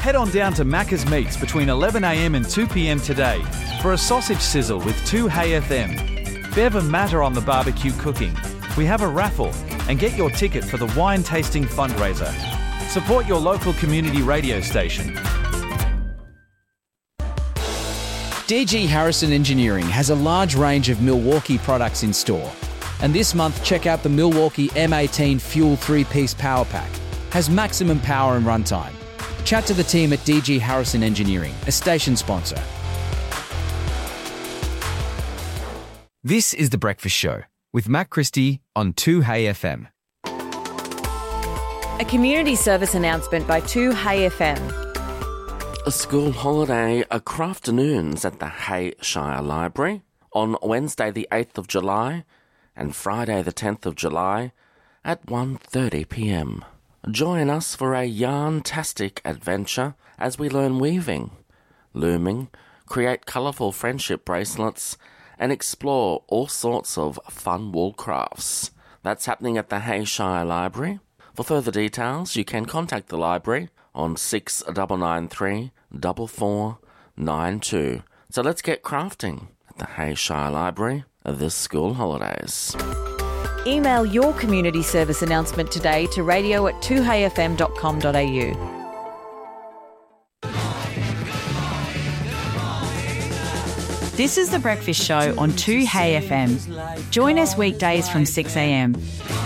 Head on down to Macca's Meats between 11am and 2pm today for a sausage sizzle with 2 Hey FM. Bev and Matt are on the barbecue cooking. We have a raffle and get your ticket for the wine tasting fundraiser. Support your local community radio station. DG Harrison Engineering has a large range of Milwaukee products in store. And this month, check out the Milwaukee M18 Fuel 3-piece Power Pack. Has maximum power and runtime. Chat to the team at DG Harrison Engineering, a station sponsor. This is The Breakfast Show with Matt Christie on 2 Hey FM. A community service announcement by 2 Hey FM. A school holiday crafternoons at the Hay Shire Library on Wednesday the 8th of July and Friday the 10th of July at 1:30pm. Join us for a yarn-tastic adventure as we learn weaving, looming, create colourful friendship bracelets and explore all sorts of fun wool crafts. That's happening at the Hay Shire Library. For further details, you can contact the library on 6993 4492. So let's get crafting at the Hay Shire Library this school holidays. Email your community service announcement today to radio@2heyfm.com.au. This is The Breakfast Show on 2 Hey FM. Join us weekdays from 6am.